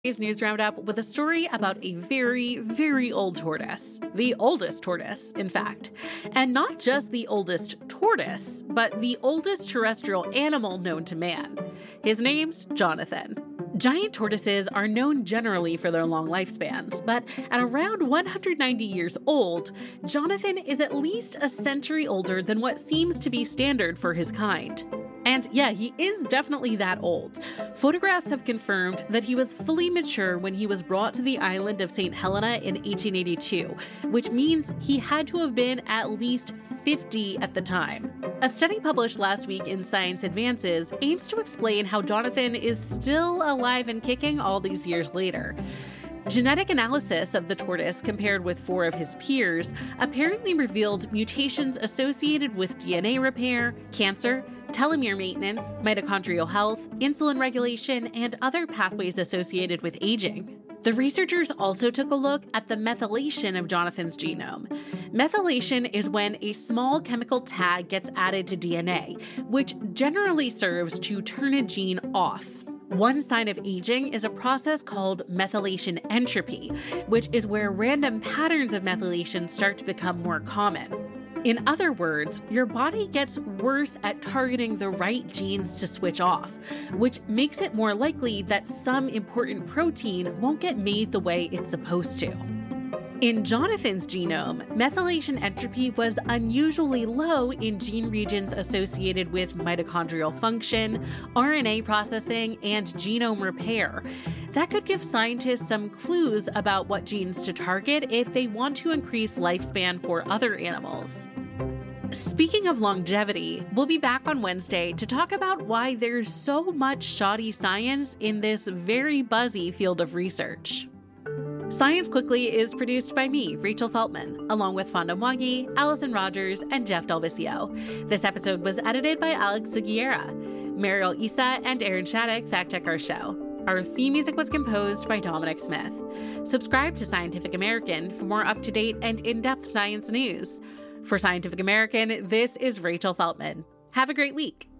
Today's news roundup with a story about a very, very old tortoise. The oldest tortoise, in fact. And not just the oldest tortoise, but the oldest terrestrial animal known to man. His name's Jonathan. Giant tortoises are known generally for their long lifespans, but at around 190 years old, Jonathan is at least a century older than what seems to be standard for his kind. And yeah, he is definitely that old. Photographs have confirmed that he was fully mature when he was brought to the island of St. Helena in 1882, which means he had to have been at least 50 at the time. A study published last week in Science Advances aims to explain how Jonathan is still alive and kicking all these years later. Genetic analysis of the tortoise compared with 4 of his peers apparently revealed mutations associated with DNA repair, cancer, telomere maintenance, mitochondrial health, insulin regulation, and other pathways associated with aging. The researchers also took a look at the methylation of Jonathan's genome. Methylation is when a small chemical tag gets added to DNA, which generally serves to turn a gene off. One sign of aging is a process called methylation entropy, which is where random patterns of methylation start to become more common. In other words, your body gets worse at targeting the right genes to switch off, which makes it more likely that some important protein won't get made the way it's supposed to. In Jonathan's genome, methylation entropy was unusually low in gene regions associated with mitochondrial function, RNA processing, and genome repair. That could give scientists some clues about what genes to target if they want to increase lifespan for other animals. Speaking of longevity, we'll be back on Wednesday to talk about why there's so much shoddy science in this very buzzy field of research. Science Quickly is produced by me, Rachel Feltman, along with Fonda Mwagi, Allison Rogers, and Jeff Delvisio. This episode was edited by Alex Seguiera. Mariel Issa and Aaron Shattuck fact-check our show. Our theme music was composed by Dominic Smith. Subscribe to Scientific American for more up-to-date and in-depth science news. For Scientific American, this is Rachel Feltman. Have a great week.